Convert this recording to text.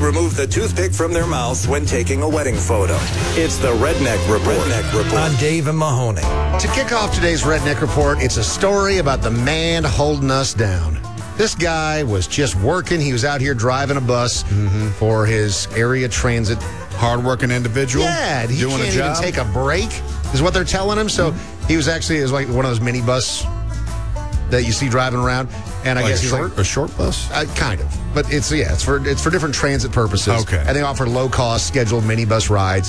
remove the toothpick from their mouths when taking a wedding photo. It's the Redneck Report. On Dave and Mahoney. To kick off today's Redneck Report, it's a story about the man holding us down. This guy was just working. He was out here driving a bus for his area transit. Hardworking individual. Yeah, he doing can't a job. even take a break, is what they're telling him. So he was actually like one of those mini bus that you see driving around. And I guess he's like a short bus? Kind of. But it's for different transit purposes. Okay. And they offer low-cost scheduled minibus rides.